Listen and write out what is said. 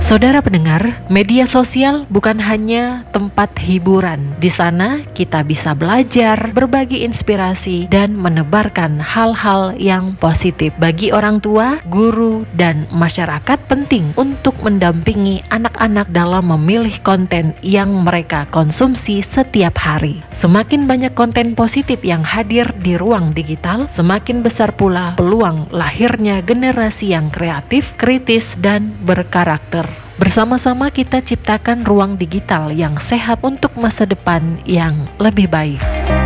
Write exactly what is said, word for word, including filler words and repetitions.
Saudara pendengar, media sosial bukan hanya tempat hiburan. Di sana kita bisa belajar, berbagi inspirasi, dan menebarkan hal-hal yang positif. Bagi orang tua, guru, dan masyarakat penting untuk mendampingi anak-anak dalam memilih konten yang mereka konsumsi setiap hari. Semakin banyak konten positif yang hadir di ruang digital, semakin besar pula peluang lahirnya generasi yang kreatif, kritis, dan berkarakter. Bersama-sama kita ciptakan ruang digital yang sehat untuk masa depan yang lebih baik.